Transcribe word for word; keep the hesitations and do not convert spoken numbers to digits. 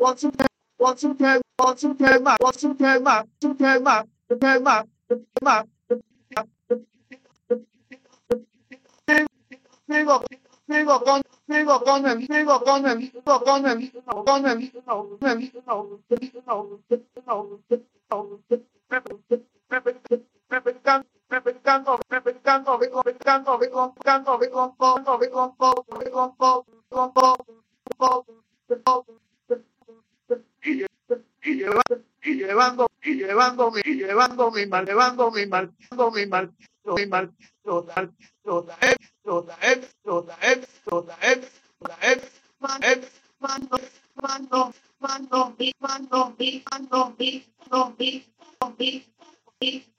我出天，我出天嘛，我出天嘛，出天嘛，出天嘛，出天嘛，呢個呢個乾呢個乾人呢個乾人呢個乾人頭乾人頭人頭頭頭頭咩咩咩咩間咩咩間個咩咩間個俾個俾間個俾個間個俾個個個俾個個俾個個個個個個llevando, llevando, mi, llevando mi mal, llevando mi mal, llevando mi mal, mi mal, total, total, total, total, total, total, mando, mando, mando, mando, mando, mando, mando, mando, mando,